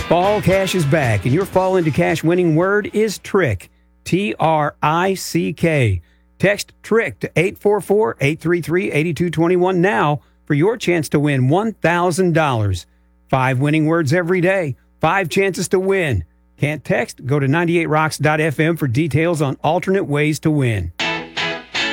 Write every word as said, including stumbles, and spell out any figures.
Fall Cash is back, and your Fall into Cash winning word is TRICK. T R I C K. Text TRICK to eight four four, eight three three, eight two two one now for your chance to win one thousand dollars. Five winning words every day. Five chances to win. Can't text? Go to ninety-eight rocks dot f m for details on alternate ways to win.